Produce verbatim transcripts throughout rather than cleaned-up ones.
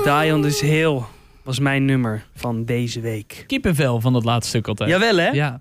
Dion dus Hill was mijn nummer van deze week. Kippenvel van dat laatste stuk altijd. Jawel, hè? Ja.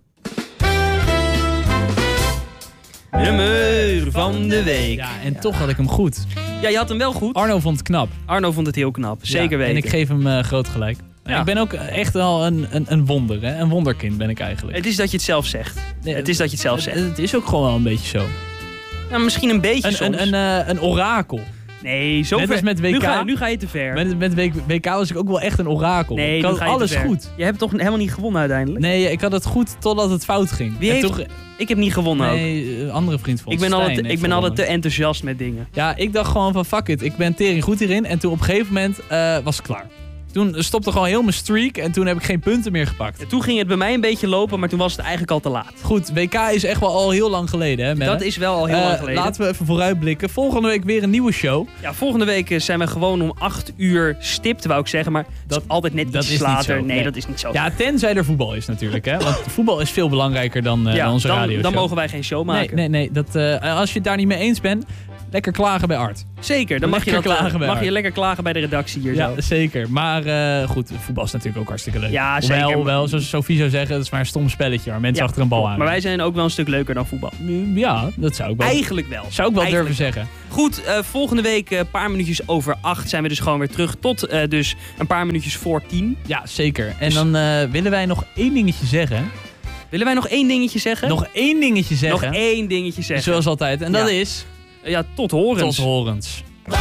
Nummer van de week. Ja, en ja. toch had ik hem goed. Ja, je had hem wel goed. Arno vond het knap. Arno vond het heel knap, zeker ja, weten. En ik geef hem uh, groot gelijk. Ja. Ik ben ook echt wel een, een, een wonder, hè? Een wonderkind ben ik eigenlijk. Het is dat je het zelf zegt. Nee, het is dat je het zelf zegt. Het, het is ook gewoon wel een beetje zo. Nou, misschien een beetje een, soms. Een, een, uh, een orakel. Nee, zo Net ver. als met W K. Nu ga, nu ga je te ver. Met, met W K was ik ook wel echt een orakel. Nee, ik had alles goed. Je hebt toch helemaal niet gewonnen uiteindelijk? Nee, ik had het goed totdat het fout ging. Wie heeft... toch... Ik heb niet gewonnen nee, een andere vriend van ons. Ik ben, Stijn, altijd, ik ben altijd te enthousiast met dingen. Ja, ik dacht gewoon van fuck it. Ik ben tering goed hierin. En toen op een gegeven moment uh, was het klaar. Toen stopte gewoon heel mijn streak en toen heb ik geen punten meer gepakt. En toen ging het bij mij een beetje lopen, maar toen was het eigenlijk al te laat. Goed, W K is echt wel al heel lang geleden, hè, Melle? Dat is wel al heel uh, lang geleden. Laten we even vooruitblikken. Volgende week weer een nieuwe show. Ja, volgende week zijn we gewoon om acht uur stipt, wou ik zeggen. Maar dat is altijd net iets later. Nee, nee, dat is niet zo. Ja, tenzij er voetbal is natuurlijk, hè. Want voetbal is veel belangrijker dan, uh, ja, dan onze dan, radioshow. Dan mogen wij geen show maken. Nee, nee, nee. Dat, uh, als je het daar niet mee eens bent... Lekker klagen bij Art. Zeker, dan mag, je, dat, klagen bij mag je lekker klagen bij de redactie hier. Ja, zo. zeker. Maar uh, goed, voetbal is natuurlijk ook hartstikke leuk. Ja, hoewel, zeker. Hoewel, zoals Sophie zou zeggen, dat is maar een stom spelletje waar mensen ja, achter een bal aan. Maar wij zijn ook wel een stuk leuker dan voetbal. Ja, dat zou ik wel. Eigenlijk wel. Zou ik wel Eigenlijk durven zeggen. Goed, uh, volgende week een uh, paar minuutjes over acht zijn we dus gewoon weer terug. Tot uh, dus een paar minuutjes voor tien. Ja, zeker. En dus... dan uh, willen wij nog één dingetje zeggen. Willen wij nog één dingetje zeggen? Nog één dingetje zeggen. Nog één dingetje zeggen. Zoals altijd. En dat ja. is... Ja, tot horens. Tot horens. Wat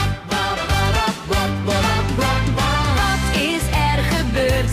is er gebeurd?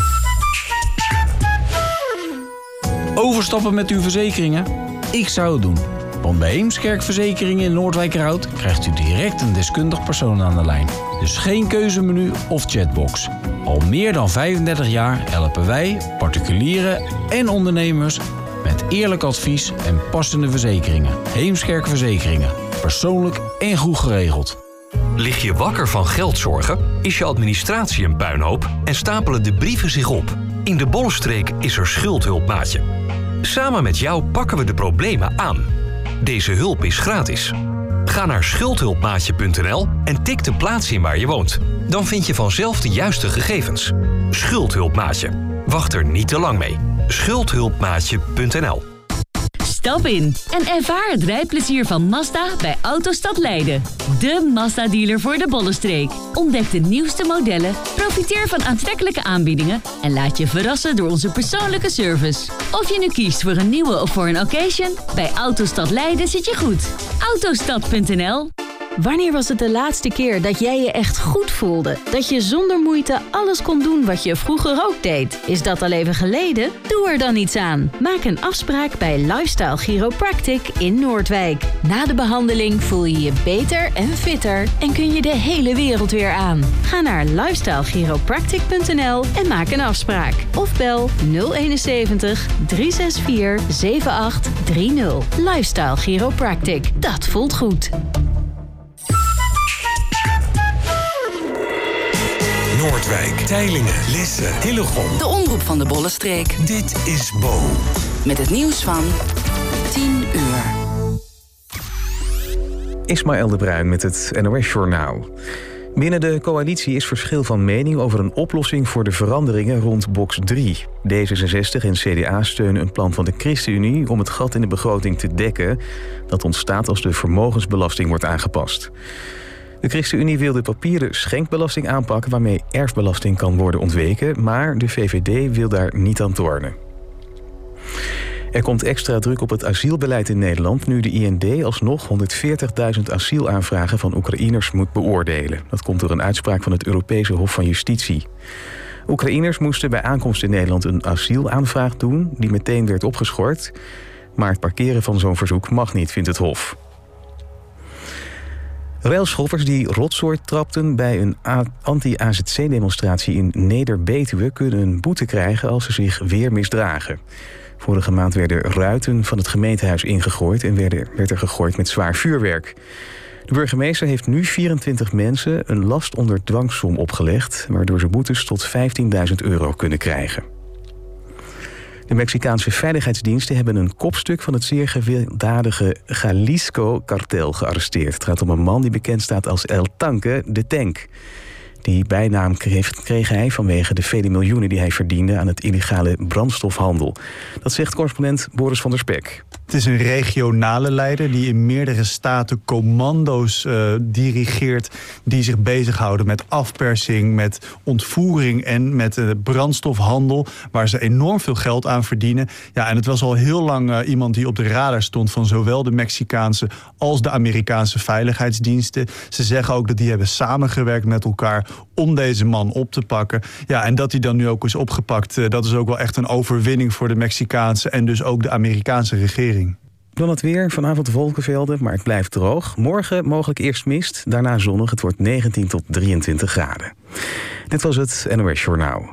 Overstappen met uw verzekeringen? Ik zou het doen. Want bij Heemskerk Verzekeringen in Noordwijkerhout krijgt u direct een deskundig persoon aan de lijn. Dus geen keuzemenu of chatbox. Al meer dan vijfendertig jaar helpen wij, particulieren en ondernemers met eerlijk advies en passende verzekeringen. Heemskerk Verzekeringen. Persoonlijk en goed geregeld. Lig je wakker van geldzorgen? Is je administratie een puinhoop? En stapelen de brieven zich op? In de Bollenstreek is er Schuldhulp Maatje. Samen met jou pakken we de problemen aan. Deze hulp is gratis. Ga naar schuldhulpmaatje punt n l en tik de plaats in waar je woont. Dan vind je vanzelf de juiste gegevens. Schuldhulpmaatje. Wacht er niet te lang mee. schuldhulpmaatje punt n l. Stap in en ervaar het rijplezier van Mazda bij Autostad Leiden. De Mazda-dealer voor de Bollenstreek. Ontdek de nieuwste modellen, profiteer van aantrekkelijke aanbiedingen en laat je verrassen door onze persoonlijke service. Of je nu kiest voor een nieuwe of voor een occasion, bij Autostad Leiden zit je goed. autostad punt n l. Wanneer was het de laatste keer dat jij je echt goed voelde? Dat je zonder moeite alles kon doen wat je vroeger ook deed? Is dat al even geleden? Doe er dan iets aan. Maak een afspraak bij Lifestyle Chiropractic in Noordwijk. Na de behandeling voel je je beter en fitter en kun je de hele wereld weer aan. Ga naar lifestyle chiropractic punt n l en maak een afspraak. Of bel nul eenenzeventig, drie zes vier, zeven acht drie nul. Lifestyle Chiropractic. Dat voelt goed. Noordwijk, Teylingen, Lisse, Hillegom. De omroep van de Bollenstreek. Dit is Bo. Met het nieuws van tien uur. Ismaël de Bruin met het N O S-journaal. Binnen de coalitie is verschil van mening over een oplossing voor de veranderingen rond box drie. D zesenzestig en C D A steunen een plan van de ChristenUnie om het gat in de begroting te dekken. Dat ontstaat als de vermogensbelasting wordt aangepast. De ChristenUnie wil de papieren schenkbelasting aanpakken waarmee erfbelasting kan worden ontweken, maar de V V D wil daar niet aan tornen. Er komt extra druk op het asielbeleid in Nederland nu de I N D alsnog honderdveertigduizend asielaanvragen van Oekraïners moet beoordelen. Dat komt door een uitspraak van het Europese Hof van Justitie. Oekraïners moesten bij aankomst in Nederland een asielaanvraag doen die meteen werd opgeschort, maar het parkeren van zo'n verzoek mag niet, vindt het Hof. Railschoppers die rotzooi trapten bij een anti-A Z C-demonstratie in Neder-Betuwe kunnen een boete krijgen als ze zich weer misdragen. Vorige maand werden ruiten van het gemeentehuis ingegooid en werden, werd er gegooid met zwaar vuurwerk. De burgemeester heeft nu vierentwintig mensen een last onder dwangsom opgelegd, waardoor ze boetes tot vijftienduizend euro kunnen krijgen. De Mexicaanse veiligheidsdiensten hebben een kopstuk van het zeer gewelddadige Jalisco-kartel gearresteerd. Het gaat om een man die bekend staat als El Tanque, de Tank. Die bijnaam kreeg, kreeg hij vanwege de vele miljoenen die hij verdiende aan het illegale brandstofhandel. Dat zegt correspondent Boris van der Spek. Het is een regionale leider die in meerdere staten commando's uh, dirigeert die zich bezighouden met afpersing, met ontvoering en met uh, brandstofhandel, waar ze enorm veel geld aan verdienen. Ja, en het was al heel lang uh, iemand die op de radar stond van zowel de Mexicaanse als de Amerikaanse veiligheidsdiensten. Ze zeggen ook dat die hebben samengewerkt met elkaar om deze man op te pakken. Ja, en dat hij dan nu ook is opgepakt, uh, dat is ook wel echt een overwinning voor de Mexicaanse en dus ook de Amerikaanse regering. Dan het weer, vanavond wolkenvelden, maar het blijft droog. Morgen mogelijk eerst mist, daarna zonnig. Het wordt negentien tot drieëntwintig graden. Dit was het N O S Journaal.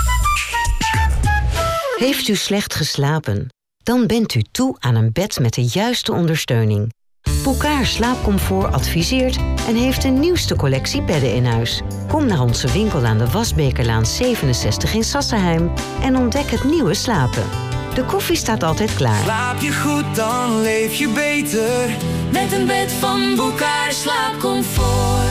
Heeft u slecht geslapen? Dan bent u toe aan een bed met de juiste ondersteuning. Bokaar Slaapcomfort adviseert en heeft de nieuwste collectie bedden in huis. Kom naar onze winkel aan de Wasbekerlaan zevenenzestig in Sassenheim en ontdek het nieuwe slapen. De koffie staat altijd klaar. Slaap je goed, dan leef je beter. Met een bed van Bokaar Slaapcomfort.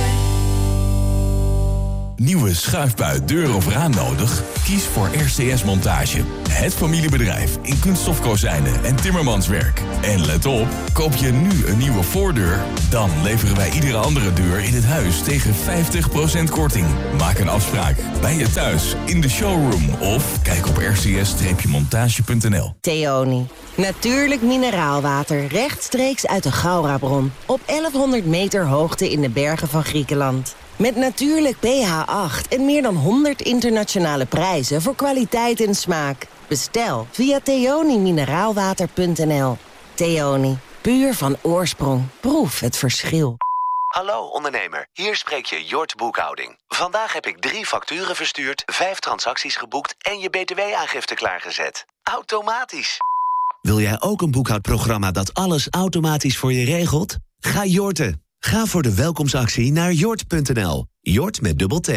Nieuwe schuifbui, deur of raam nodig? Kies voor R C S Montage. Het familiebedrijf in kunststofkozijnen en timmermanswerk. En let op, koop je nu een nieuwe voordeur, dan leveren wij iedere andere deur in het huis tegen vijftig procent korting. Maak een afspraak bij je thuis, in de showroom of kijk op r c s montage punt n l. Theoni. Natuurlijk mineraalwater rechtstreeks uit de Gaura-bron. Op elfhonderd meter hoogte in de bergen van Griekenland. Met natuurlijk P H acht en meer dan honderd internationale prijzen voor kwaliteit en smaak. Bestel via theoni mineraalwater punt n l. Theoni, puur van oorsprong. Proef het verschil. Hallo ondernemer, hier spreek je Jort Boekhouding. Vandaag heb ik drie facturen verstuurd, vijf transacties geboekt en je B T W-aangifte klaargezet. Automatisch. Wil jij ook een boekhoudprogramma dat alles automatisch voor je regelt? Ga Jorten. Ga voor de welkomstactie naar jort punt n l. Jort met dubbel T.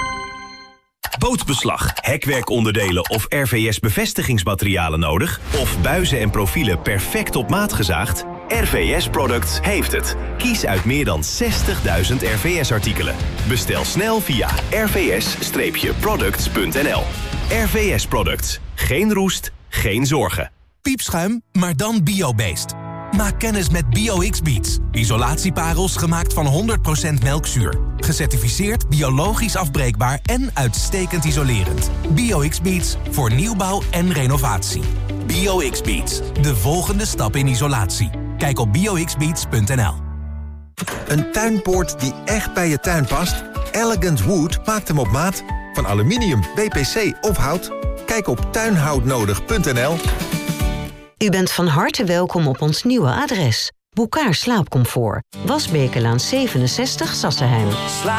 Bootbeslag, hekwerkonderdelen of R V S-bevestigingsmaterialen nodig? Of buizen en profielen perfect op maat gezaagd? R V S Products heeft het. Kies uit meer dan zestigduizend R V S-artikelen. Bestel snel via r v s products punt n l. R V S Products. Geen roest, geen zorgen. Piepschuim, maar dan biobased. Maak kennis met BioX-Beats. Isolatieparels gemaakt van honderd procent melkzuur. Gecertificeerd, biologisch afbreekbaar en uitstekend isolerend. BioX-Beats voor nieuwbouw en renovatie. BioX-Beats, de volgende stap in isolatie. Kijk op bio x beats punt n l. Een tuinpoort die echt bij je tuin past? Elegant Wood maakt hem op maat. Van aluminium, B P C of hout. Kijk op tuinhoutnodig punt n l. U bent van harte welkom op ons nieuwe adres. Bokaar Slaapcomfort. Wasbekerlaan zevenenzestig Sassenheim.